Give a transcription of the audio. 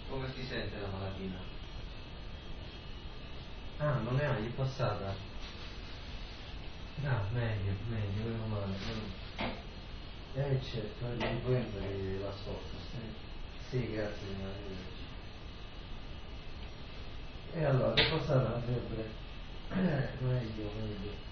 Come si sente la malatina? Ah, non ne hai passata? No, meglio, meno male. Certo, è l'influenza che la scorsa. Sì, grazie, arrivederci. E allora, è passata la febbre? Meglio.